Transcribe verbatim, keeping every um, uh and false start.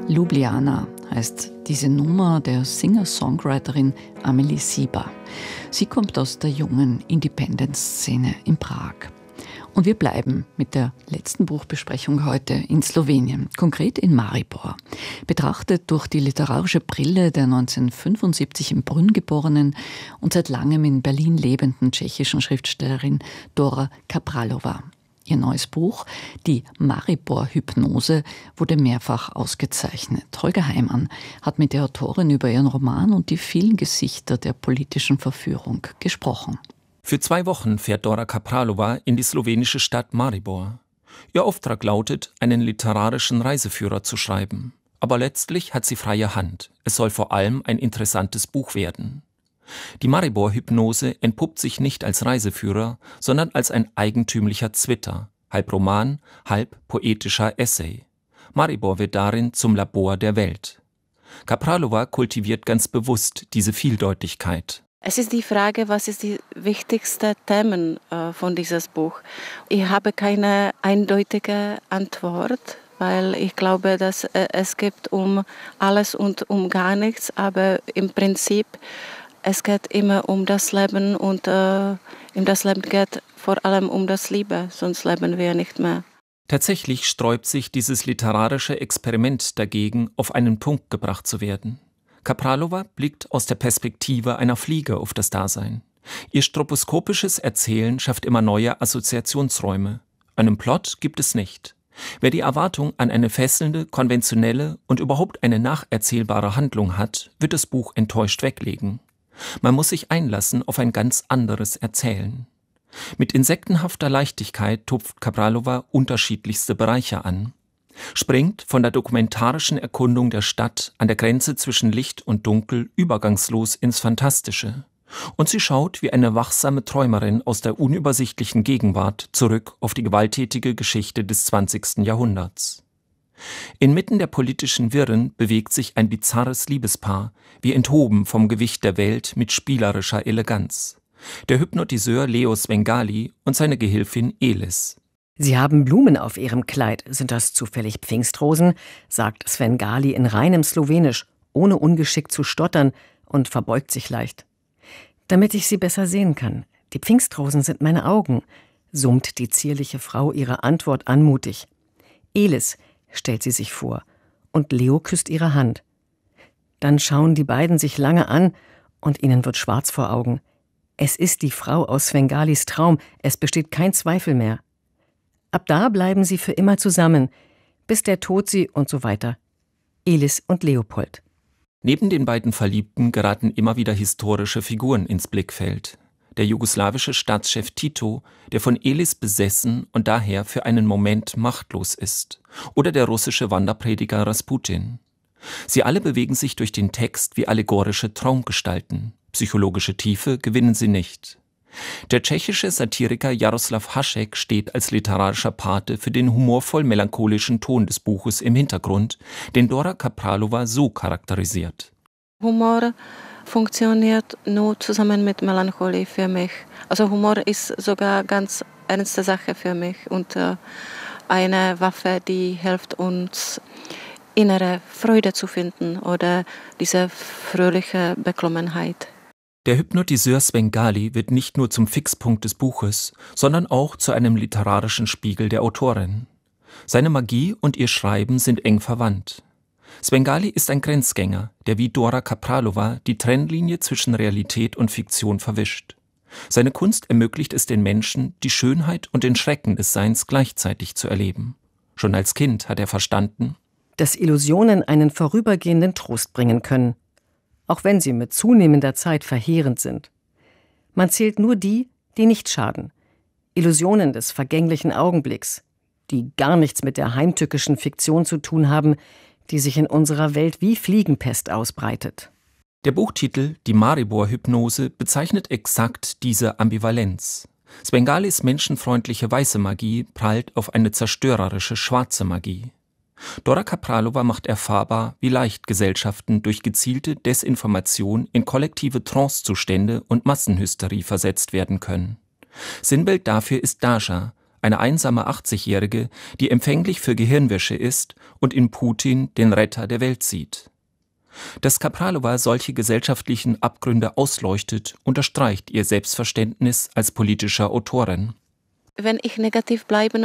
Ljubljana heißt diese Nummer der Singer-Songwriterin Amelie Sieber. Sie kommt aus der jungen Independence-Szene in Prag. Und wir bleiben mit der letzten Buchbesprechung heute in Slowenien, konkret in Maribor. Betrachtet durch die literarische Brille der neunzehnhundertfünfundsiebzig in Brünn geborenen und seit langem in Berlin lebenden tschechischen Schriftstellerin Dora Kapralova. Ihr neues Buch, die Maribor-Hypnose, wurde mehrfach ausgezeichnet. Holger Heimann hat mit der Autorin über ihren Roman und die vielen Gesichter der politischen Verführung gesprochen. Für zwei Wochen fährt Dora Kapralova in die slowenische Stadt Maribor. Ihr Auftrag lautet, einen literarischen Reiseführer zu schreiben. Aber letztlich hat sie freie Hand. Es soll vor allem ein interessantes Buch werden. Die Maribor-Hypnose entpuppt sich nicht als Reiseführer, sondern als ein eigentümlicher Zwitter, halb Roman, halb poetischer Essay. Maribor wird darin zum Labor der Welt. Kapralova kultiviert ganz bewusst diese Vieldeutigkeit. Es ist die Frage, was ist die wichtigste Themen äh, von diesem Buch. Ich habe keine eindeutige Antwort, weil ich glaube, dass äh, es gibt um alles und um gar nichts, aber im Prinzip es geht immer um das Leben und äh, in das Leben geht vor allem um das Liebe, sonst leben wir nicht mehr. Tatsächlich sträubt sich dieses literarische Experiment dagegen, auf einen Punkt gebracht zu werden. Kapralova blickt aus der Perspektive einer Fliege auf das Dasein. Ihr stroboskopisches Erzählen schafft immer neue Assoziationsräume. Einen Plot gibt es nicht. Wer die Erwartung an eine fesselnde, konventionelle und überhaupt eine nacherzählbare Handlung hat, wird das Buch enttäuscht weglegen. Man muss sich einlassen auf ein ganz anderes Erzählen. Mit insektenhafter Leichtigkeit tupft Kapralova unterschiedlichste Bereiche an. Springt von der dokumentarischen Erkundung der Stadt an der Grenze zwischen Licht und Dunkel übergangslos ins Fantastische. Und sie schaut wie eine wachsame Träumerin aus der unübersichtlichen Gegenwart zurück auf die gewalttätige Geschichte des zwanzigsten Jahrhunderts. Inmitten der politischen Wirren bewegt sich ein bizarres Liebespaar, wie enthoben vom Gewicht der Welt mit spielerischer Eleganz. Der Hypnotiseur Leo Svengali und seine Gehilfin Elis. Sie haben Blumen auf ihrem Kleid. Sind das zufällig Pfingstrosen? Sagt Svengali in reinem Slowenisch, ohne ungeschickt zu stottern, und verbeugt sich leicht. Damit ich sie besser sehen kann. Die Pfingstrosen sind meine Augen, summt die zierliche Frau ihre Antwort anmutig. Elis, stellt sie sich vor, und Leo küsst ihre Hand. Dann schauen die beiden sich lange an, und ihnen wird schwarz vor Augen. Es ist die Frau aus Svengalis Traum, es besteht kein Zweifel mehr. Ab da bleiben sie für immer zusammen, bis der Tod sie und so weiter. Elis und Leopold. Neben den beiden Verliebten geraten immer wieder historische Figuren ins Blickfeld. Der jugoslawische Staatschef Tito, der von Elis besessen und daher für einen Moment machtlos ist. Oder der russische Wanderprediger Rasputin. Sie alle bewegen sich durch den Text wie allegorische Traumgestalten. Psychologische Tiefe gewinnen sie nicht. Der tschechische Satiriker Jaroslav Hašek steht als literarischer Pate für den humorvoll-melancholischen Ton des Buches im Hintergrund, den Dora Kapralova so charakterisiert. Humor funktioniert nur zusammen mit Melancholie für mich. Also Humor ist sogar ganz ernste Sache für mich und äh, eine Waffe, die hilft uns, innere Freude zu finden oder diese fröhliche Beklommenheit. Der Hypnotiseur Svengali wird nicht nur zum Fixpunkt des Buches, sondern auch zu einem literarischen Spiegel der Autorin. Seine Magie und ihr Schreiben sind eng verwandt. Svengali ist ein Grenzgänger, der wie Dora Kapralova die Trennlinie zwischen Realität und Fiktion verwischt. Seine Kunst ermöglicht es den Menschen, die Schönheit und den Schrecken des Seins gleichzeitig zu erleben. Schon als Kind hat er verstanden, dass Illusionen einen vorübergehenden Trost bringen können, auch wenn sie mit zunehmender Zeit verheerend sind. Man zählt nur die, die nicht schaden. Illusionen des vergänglichen Augenblicks, die gar nichts mit der heimtückischen Fiktion zu tun haben, die sich in unserer Welt wie Fliegenpest ausbreitet. Der Buchtitel »Die Maribor-Hypnose« bezeichnet exakt diese Ambivalenz. Svengalis menschenfreundliche weiße Magie prallt auf eine zerstörerische schwarze Magie. Dora Kapralova macht erfahrbar, wie leicht Gesellschaften durch gezielte Desinformation in kollektive Trancezustände und Massenhysterie versetzt werden können. Sinnbild dafür ist Daja, eine einsame achtzigjährige, die empfänglich für Gehirnwäsche ist und in Putin den Retter der Welt sieht. Dass Kapralova solche gesellschaftlichen Abgründe ausleuchtet, unterstreicht ihr Selbstverständnis als politischer Autorin. Wenn ich negativ bleiben